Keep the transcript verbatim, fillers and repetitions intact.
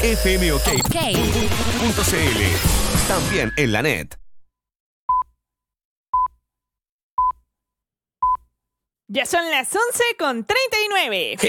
fmok punto cl. También en la net. Ya son las once con treinta y nueve.